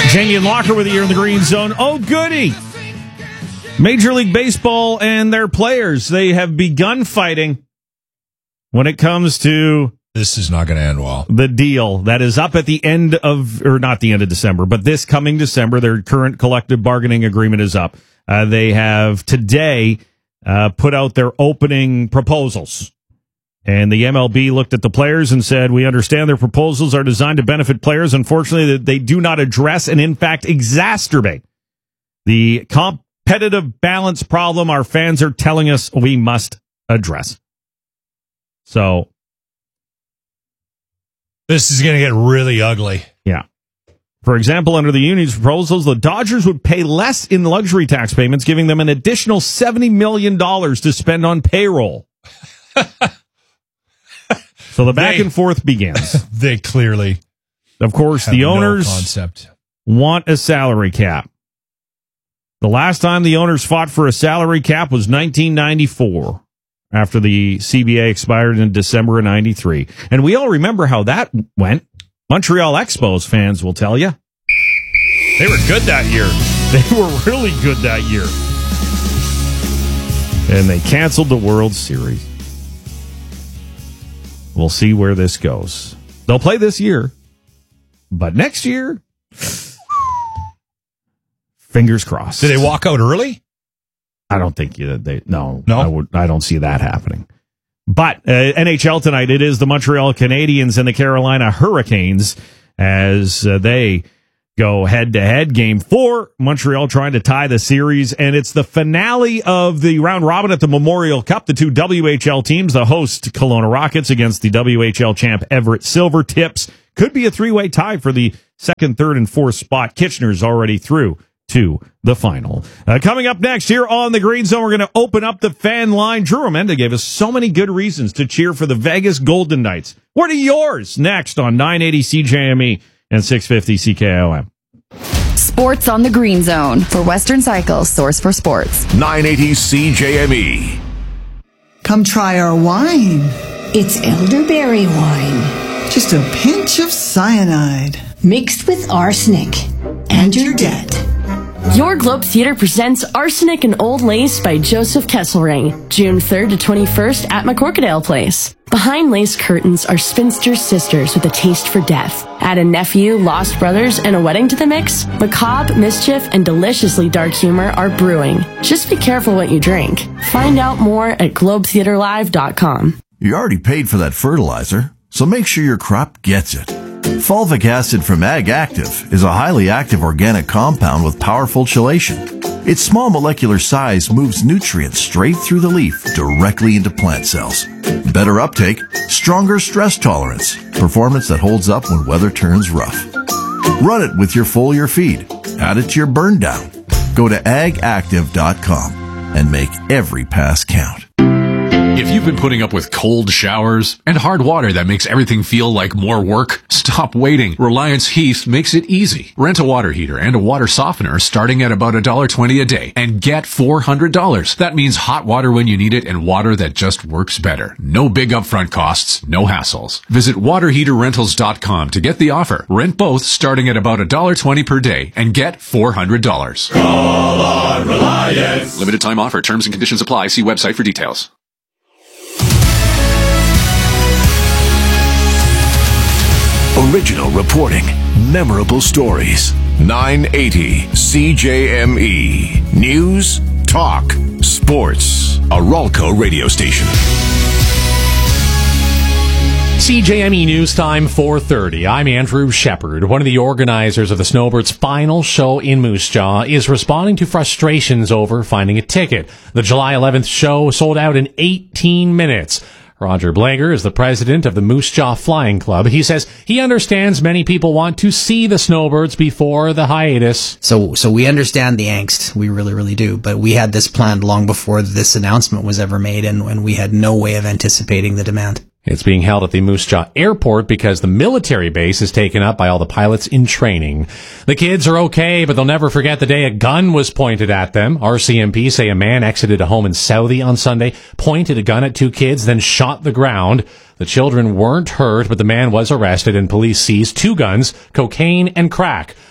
Jamie and Locker with you here in the Green Zone. Oh, goody. Major League Baseball and their players, they have begun fighting when it comes to... This is not going to end well. The deal that is up at the end of, or not the end of December, but this coming December, their current collective bargaining agreement is up. They have today put out their opening proposals. And the MLB looked at the players and said, we understand their proposals are designed to benefit players. Unfortunately, they do not address and, in fact, exacerbate the competitive balance problem our fans are telling us we must address. So this is going to get really ugly. Yeah. For example, under the union's proposals, the Dodgers would pay less in luxury tax payments, giving them an additional $70 million to spend on payroll. So the back and forth begins. They clearly, of course, the owners want a salary cap. The last time the owners fought for a salary cap was 1994, after the CBA expired in December of 93. And we all remember how that went. Montreal Expos fans will tell you. They were good that year. They were really good that year. And they canceled the World Series. We'll see where this goes. They'll play this year, but next year, fingers crossed. Did they walk out early? I don't think No. I don't see that happening. But NHL tonight, it is the Montreal Canadiens and the Carolina Hurricanes as they go head-to-head. Game 4, Montreal trying to tie the series, and it's the finale of the round-robin at the Memorial Cup. The two WHL teams, the host Kelowna Rockets against the WHL champ Everett Silvertips. Could be a three-way tie for the second, third, and fourth spot. Kitchener's already through to the final. Coming up next here on the Green Zone, we're going to open up the fan line. Drew Amenda gave us so many good reasons to cheer for the Vegas Golden Knights. What are yours? Next on 980 CJME and 650 CKOM. Sports on the Green Zone for Western Cycle's source for sports. 980 CJME. Come try our wine. It's elderberry wine. Just a pinch of cyanide. Mixed with arsenic. And you're dead. Your Globe Theater presents Arsenic and Old Lace by Joseph Kesselring, June 3rd to 21st at McCorkadale Place. Behind lace curtains are spinster sisters with a taste for death. Add a nephew, lost brothers, and a wedding to the mix. Macabre, mischief, and deliciously dark humor are brewing. Just be careful what you drink. Find out more at globetheaterlive.com. You already paid for that fertilizer, so make sure your crop gets it. Fulvic acid from Ag Active is a highly active organic compound with powerful chelation. Its small molecular size moves nutrients straight through the leaf directly into plant cells. Better uptake, stronger stress tolerance, performance that holds up when weather turns rough. Run it with your foliar feed. Add it to your burn down. Go to agactive.com and make every pass count. If you've been putting up with cold showers and hard water that makes everything feel like more work, stop waiting. Reliance Heath makes it easy. Rent a water heater and a water softener starting at about $1.20 a day and get $400. That means hot water when you need it and water that just works better. No big upfront costs, no hassles. Visit waterheaterrentals.com to get the offer. Rent both starting at about $1.20 per day and get $400. Call on Reliance. Limited time offer. Terms and conditions apply. See website for details. Original reporting, memorable stories. 980 CJME. News, talk, sports. A Ralco radio station. CJME News Time 4:30. I'm Andrew Shepard. One of the organizers of the Snowbirds' final show in Moose Jaw is responding to frustrations over finding a ticket. The July 11th show sold out in 18 minutes. Roger Blager is the president of the Moose Jaw Flying Club. He says he understands many people want to see the Snowbirds before the hiatus. So we understand the angst. We really, really do. But we had this planned long before this announcement was ever made, and we had no way of anticipating the demand. It's being held at the Moose Jaw Airport because the military base is taken up by all the pilots in training. The kids are okay, but they'll never forget the day a gun was pointed at them. RCMP say a man exited a home in Southie on Sunday, pointed a gun at two kids, then shot the ground. The children weren't hurt, but the man was arrested and police seized 2 guns, cocaine, and crack.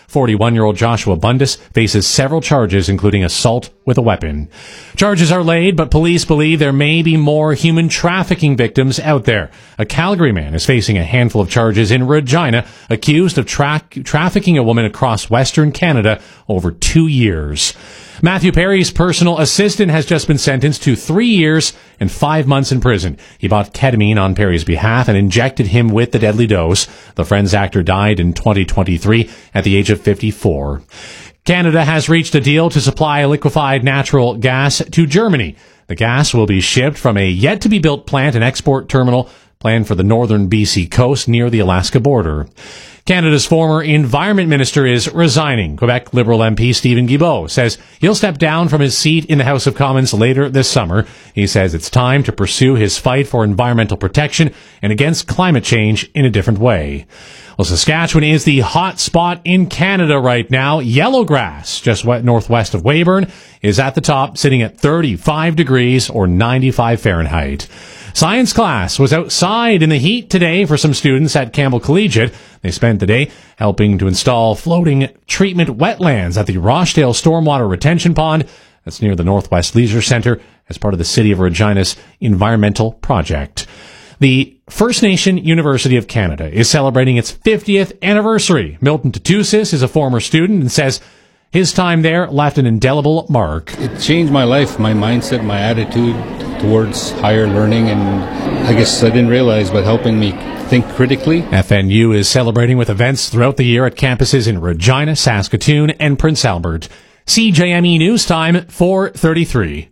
41-year-old Joshua Bundes faces several charges, including assault with a weapon. Charges are laid, but police believe there may be more human trafficking victims out there. A Calgary man is facing a handful of charges in Regina, accused of trafficking a woman across Western Canada over 2 years. Matthew Perry's personal assistant has just been sentenced to 3 years and 5 months in prison. He bought ketamine on Perry's behalf and injected him with the deadly dose. The Friends actor died in 2023 at the age of 54. Canada has reached a deal to supply liquefied natural gas to Germany. The gas will be shipped from a yet-to-be-built plant and export terminal planned for the northern BC coast near the Alaska border. Canada's former environment minister is resigning. Quebec Liberal MP Stephen Guilbeault says he'll step down from his seat in the House of Commons later this summer. He says it's time to pursue his fight for environmental protection and against climate change in a different way. Well, Saskatchewan is the hot spot in Canada right now. Yellowgrass, just northwest of Weyburn, is at the top, sitting at 35 degrees or 95 Fahrenheit. Science class was outside in the heat today for some students at Campbell Collegiate. They spent the day helping to install floating treatment wetlands at the Rochdale Stormwater Retention Pond. That's near the Northwest Leisure Centre as part of the City of Regina's environmental project. The First Nation University of Canada is celebrating its 50th anniversary. Milton Tutusis is a former student and says his time there left an indelible mark. It changed my life, my mindset, my attitude towards higher learning, and I guess I didn't realize, but helping me think critically. FNU is celebrating with events throughout the year at campuses in Regina, Saskatoon, and Prince Albert. CJME News Time, 4:33.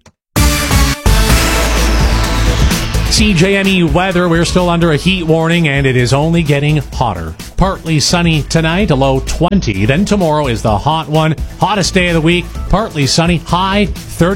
CJME weather, we're still under a heat warning and it is only getting hotter. Partly sunny tonight, a low 20. Then tomorrow is the hot one. Hottest day of the week, partly sunny, high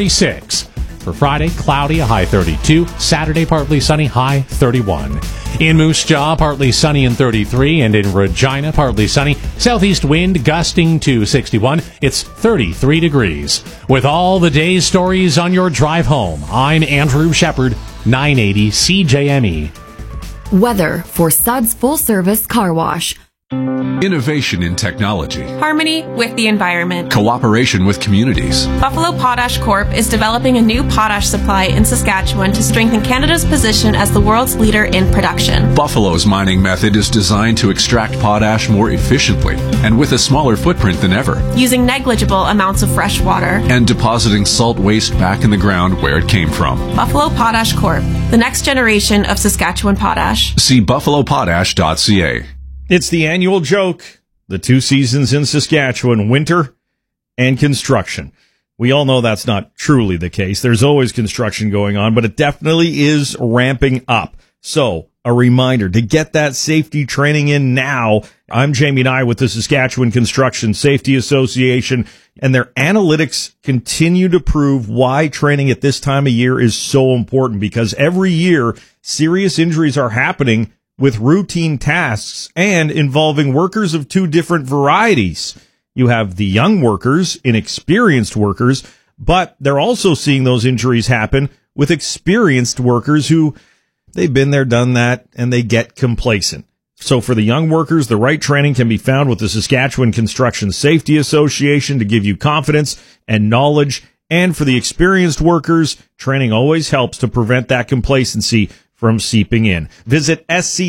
36. For Friday, cloudy, a high 32. Saturday, partly sunny, high 31. In Moose Jaw, partly sunny and 33. And in Regina, partly sunny. Southeast wind gusting to 61. It's 33 degrees. With all the day's stories on your drive home, I'm Andrew Shepard, 980 CJME. Weather for Suds Full Service Car Wash. Innovation in technology. Harmony with the environment. Cooperation with communities. Buffalo Potash Corp is developing a new potash supply in Saskatchewan to strengthen Canada's position as the world's leader in production. Buffalo's mining method is designed to extract potash more efficiently and with a smaller footprint than ever. Using negligible amounts of fresh water. And depositing salt waste back in the ground where it came from. Buffalo Potash Corp, the next generation of Saskatchewan potash. See buffalopotash.ca. It's the annual joke. The 2 seasons in Saskatchewan, winter and construction. We all know that's not truly the case. There's always construction going on, but it definitely is ramping up. So, a reminder to get that safety training in now. I'm Jamie Nye with the Saskatchewan Construction Safety Association, and their analytics continue to prove why training at this time of year is so important, because every year serious injuries are happening with routine tasks and involving workers of 2 different varieties. You have the young workers, inexperienced workers, but they're also seeing those injuries happen with experienced workers who they've been there, done that, and they get complacent. So for the young workers, the right training can be found with the Saskatchewan Construction Safety Association to give you confidence and knowledge. And for the experienced workers, training always helps to prevent that complacency from seeping in. Visit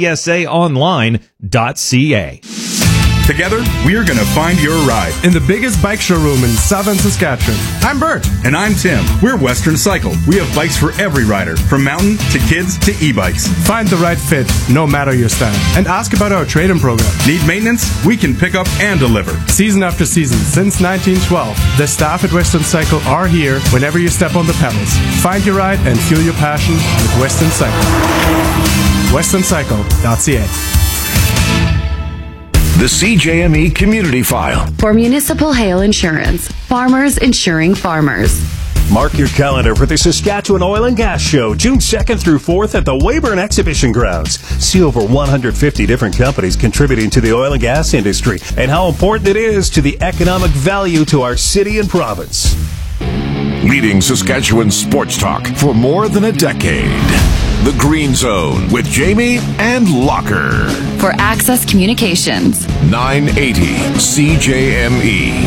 scsaonline.ca. Together, we're going to find your ride in the biggest bike showroom in southern Saskatchewan. I'm Bert. And I'm Tim. We're Western Cycle. We have bikes for every rider, from mountain to kids to e-bikes. Find the right fit, no matter your style. And ask about our trade-in program. Need maintenance? We can pick up and deliver. Season after season, since 1912, the staff at Western Cycle are here whenever you step on the pedals. Find your ride and fuel your passion with Western Cycle. WesternCycle.ca. The CJME Community File. For Municipal Hail Insurance, farmers insuring farmers. Mark your calendar for the Saskatchewan Oil and Gas Show, June 2nd through 4th at the Weyburn Exhibition Grounds. See over 150 different companies contributing to the oil and gas industry and how important it is to the economic value to our city and province. Leading Saskatchewan sports talk for more than a decade. The Green Zone with Jamie and Locker. For Access Communications. 980 CJME.